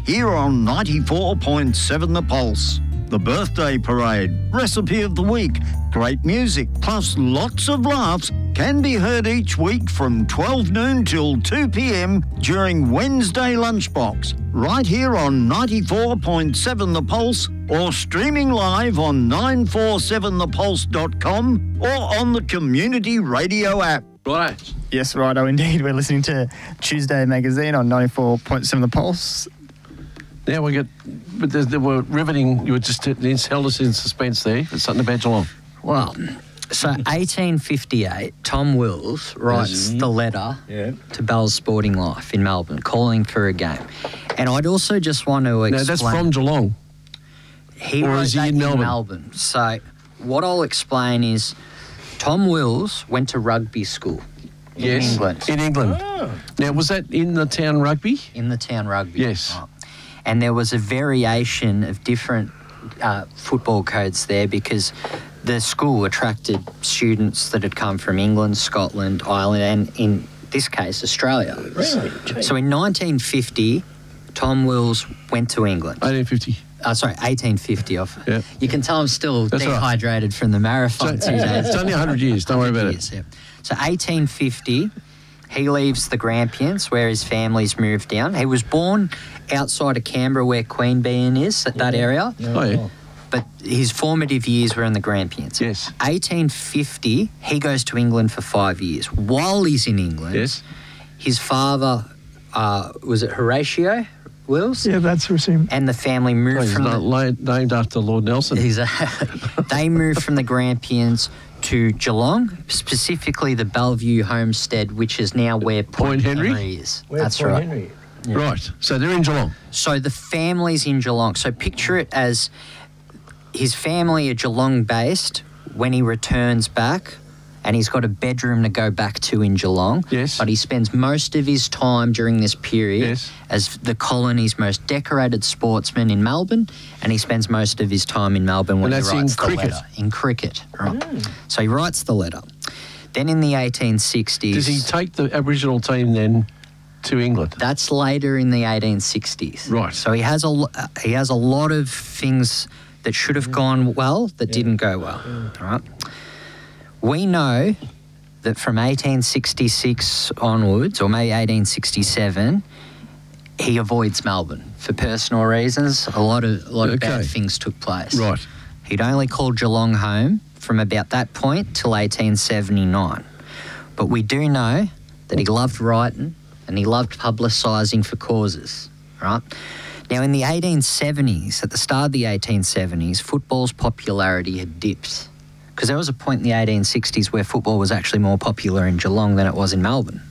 here on 94.7 The Pulse. The birthday parade, recipe of the week, great music, plus lots of laughs can be heard each week from 12 noon till 2 p.m. during Wednesday Lunchbox, right here on 94.7 The Pulse or streaming live on 947thepulse.com or on the Community Radio app. Right. Yes, righto, indeed. We're listening to Tuesday Magazine on 94.7 The Pulse. Now we get, but they were riveting. You were just held us in suspense there. It's something about Geelong. Well, so 1858, Tom Wills writes the letter to Bell's Sporting Life in Melbourne, calling for a game. And I'd also just want to explain... No, that's from Geelong. He or wrote is he that in Melbourne? So what I'll explain is Tom Wills went to rugby school in England. In England. Oh. Now, was that in the town rugby? In the town rugby. Yes. Right. And there was a variation of different football codes there because the school attracted students that had come from England, Scotland, Ireland, and in this case, Australia. Really? So in 1950, Tom Wills went to England. 1850. Yep. You can tell I'm still dehydrated from the marathon 2 days. It's only 100 years. Don't worry about it. Yeah. So 1850, he leaves the Grampians where his family's moved down. He was born outside of Canberra where Queanbeyan is, that area. Yeah. Oh, yeah. But his formative years were in the Grampians. Yes. 1850, he goes to England for 5 years. While he's in England, his father, was it Horatio Wills? Yeah, that's him. And the family moved named after Lord Nelson. Exactly. They moved from the Grampians to Geelong, specifically the Bellevue homestead, which is now where Point Henry is. That's right. Henry? Yeah. Right. So they're in Geelong. So the family's in Geelong. So picture it as his family are Geelong-based when he returns back, and he's got a bedroom to go back to in Geelong. Yes. But he spends most of his time during this period as the colony's most decorated sportsman in Melbourne, and he spends most of his time in Melbourne when he writes the letter. In cricket, right. So he writes the letter. Then in the 1860s... Does he take the Aboriginal team then to England? That's later in the 1860s. Right. So he has a lot of things that should have gone well that didn't go well, right? We know that from 1866 onwards, or maybe 1867, he avoids Melbourne for personal reasons. A lot of bad things took place. Right. He'd only called Geelong home from about that point till 1879. But we do know that he loved writing and he loved publicising for causes, right? Now, in the 1870s, at the start of the 1870s, football's popularity had dipped. Because there was a point in the 1860s where football was actually more popular in Geelong than it was in Melbourne.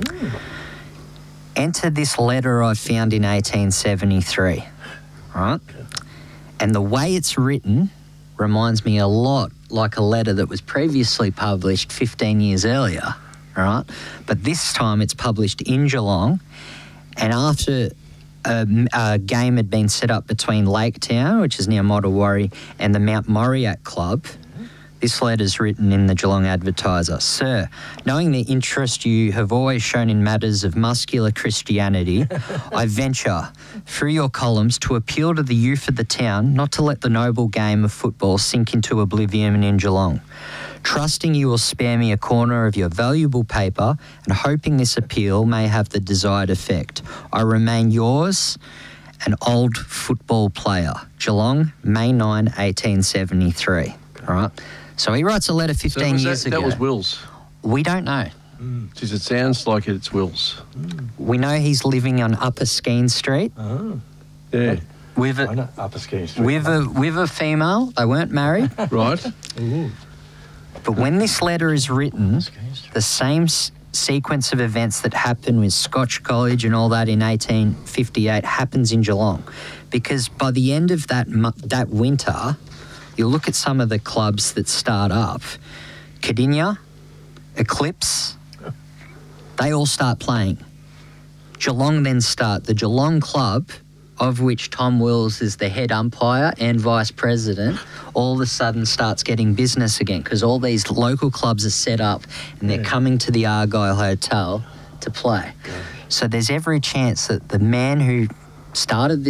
Enter this letter I found in 1873, right? And the way it's written reminds me a lot like a letter that was previously published 15 years earlier, right? But this time it's published in Geelong, and after a game had been set up between Laketown, which is now Mottawarri, and the Mount Moriac Club. This letter's written in the Geelong Advertiser. Sir, knowing the interest you have always shown in matters of muscular Christianity, I venture, through your columns, to appeal to the youth of the town not to let the noble game of football sink into oblivion in Geelong. Trusting you will spare me a corner of your valuable paper and hoping this appeal may have the desired effect, I remain yours, an old football player. Geelong, May 9, 1873. All right? So he writes a letter 15 years ago. That was Wills? We don't know. Because it sounds like it's Wills. We know he's living on Upper Skene Street. Yeah. With Upper Skene Street. With a female. They weren't married. Right. But when this letter is written, the same sequence of events that happened with Scotch College and all that in 1858 happens in Geelong. Because by the end of that winter, you look at some of the clubs that start up, Cardinia, Eclipse, they all start playing. Geelong then start. The Geelong club, of which Tom Wills is the head umpire and vice president, all of a sudden starts getting business again because all these local clubs are set up and they're coming to the Argyle Hotel to play. So there's every chance that the man who started this